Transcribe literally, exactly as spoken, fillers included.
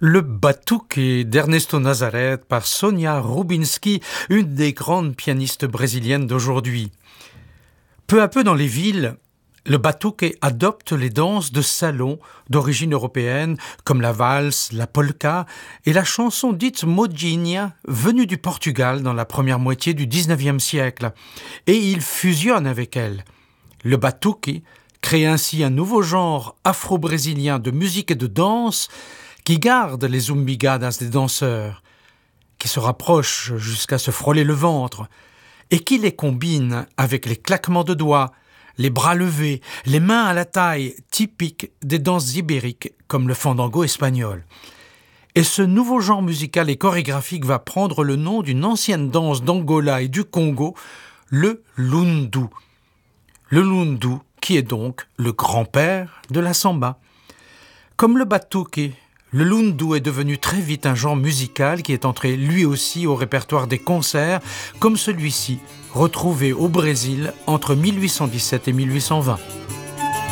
Le Batuque d'Ernesto Nazareth par Sonia Rubinski, une des grandes pianistes brésiliennes d'aujourd'hui. Peu à peu dans les villes, le batuque adopte les danses de salon d'origine européenne comme la valse, la polka et la chanson dite modinha venue du Portugal dans la première moitié du dix-neuvième siècle. Et il fusionne avec elle. Le batuque crée ainsi un nouveau genre afro-brésilien de musique et de danse qui garde les zumbigadas des danseurs, qui se rapprochent jusqu'à se frôler le ventre, et qui les combine avec les claquements de doigts, les bras levés, les mains à la taille, typiques des danses ibériques comme le fandango espagnol. Et ce nouveau genre musical et chorégraphique va prendre le nom d'une ancienne danse d'Angola et du Congo, le lundu. Le lundu, qui est donc le grand-père de la samba. Comme le batuque, le lundu est devenu très vite un genre musical qui est entré lui aussi au répertoire des concerts, comme celui-ci, retrouvé au Brésil entre mille huit cent dix-sept et mille huit cent vingt.